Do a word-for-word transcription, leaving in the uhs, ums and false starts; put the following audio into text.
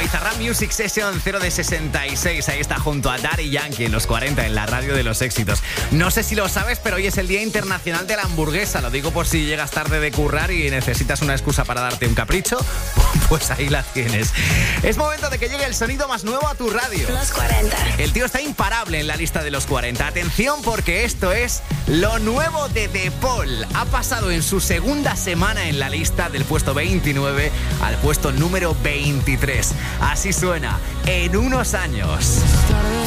Bizarrap Music Session cero de sesenta y seis. Ahí está junto a Daddy Yankee en los cuarenta, en la radio de los éxitos. No sé si lo sabes, pero hoy es el Día Internacional de la Hamburguesa. Lo digo por si llegas tarde de currar y necesitas una excusa para darte un capricho. Pues ahí la tienes. Es momento de que llegue el sonido más nuevo a tu radio. Los cuarenta. El tío está imparable en la lista de los cuarenta. Atención, porque esto es lo nuevo de De Paul. Ha pasado en su segunda semana en la lista del puesto veintinueve al puesto número veintitrés. Así suena, En unos años.